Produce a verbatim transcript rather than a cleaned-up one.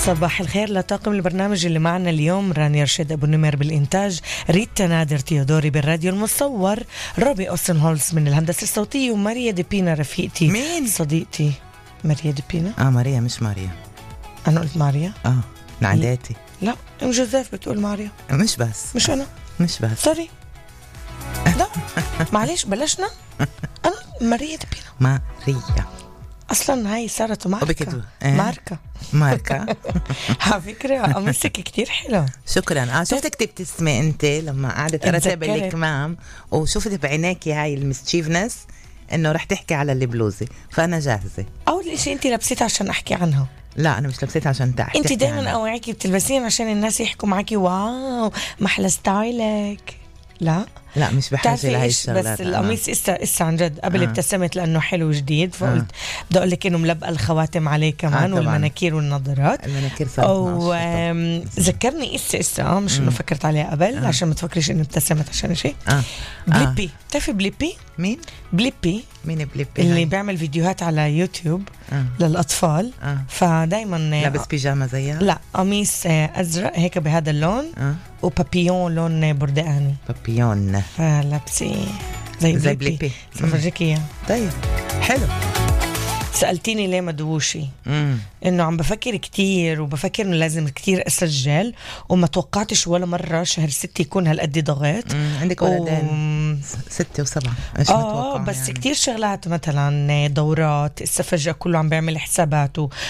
صباح الخير لطاقم البرنامج اللي معنا اليوم: رانيا رشيد أبو نمر بالإنتاج، ريتا نادر تيودوري بالراديو المصور، روبي أوسن هولز من الهندسة الصوتية، وماريا دي بينا رفيقتي. مين؟ صديقتي ماريا دي بينا. اه ماريا مش ماريا. أنا قلت ماريا؟ اه نعداتي. لا ام جوزيف بتقول ماريا. مش بس مش أنا. مش بس سوري. لا معليش بلشنا. أنا ماريا دي بينا. ماريا أصلا هاي صارت ماركة. اه. ماركة ماركة. على فكرة قميصك كتير حلو. شكرا. اه شفتك تبتسمي انت لما قعدت ارتب الكمام، وشفت بعينيكي هاي المسشيفنس انه رح تحكي على البلوزة، فانا جاهزة. اول اشي انت لبستها عشان احكي عنها. لا انا مش لبستها عشان تحكي. انت دايما اوعيكي بتلبسين عشان الناس يحكوا معاكي واو محلى ستايلك. لا لا مش بحاجة لهي بس الشغلات. القميص اسا اسا عن جد قبل آه. ابتسمت لانه حلو جديد، فقلت آه. بدي اقول لك انه ملبقى الخواتم عليه كمان. آه والمناكير والنظارات. المناكير صارت وذكرني اسا اسا مش انه فكرت عليها قبل. آه. عشان ما تفكريش اني ابتسمت عشان شيء. آه. بليبي. بتعرفي بليبي؟ مين؟ بليبي مين بليبي؟ اللي هاي؟ بيعمل فيديوهات على يوتيوب آه. للأطفال. آه. فدايما لابس بيجامة زيها؟ لا قميص أزرق هيك بهذا اللون. آه. وبابيون لون برتقاني. بابيون فلابسي زي, زي بليبي, بليبي. سأفرجيك إياه. طيب حلو. سألتيني ليه مدووشي؟ مم. إنه عم بفكر كتير، وبفكر إنه لازم كتير أسجل، وما توقعتش ولا مرة شهر ستة يكون هالقد ضغط. عندك ولدين ستة وسبعة. اه بس يعني. كتير شغلات مثلا دورات، السفجة كله عم بيعمل حساباته